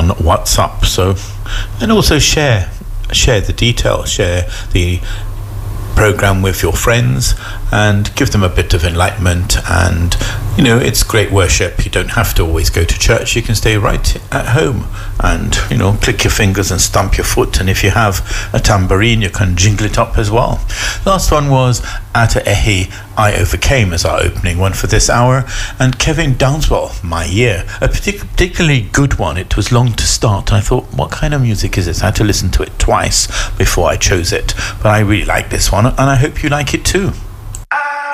WhatsApp. So, and also share the details, share the program with your friends and give them a bit of enlightenment. And it's great worship. You don't have to always go to church. You can stay right at home and click your fingers and stamp your foot, and if you have a tambourine you can jingle it up as well. Last one was Ata Ehi, I Overcame, as our opening one for this hour, and Kevin Downswell, My Year, a particularly good one. It was long to start and I thought, what kind of music is this? I had to listen to it twice before I chose it, but I really like this one and I hope you like it too.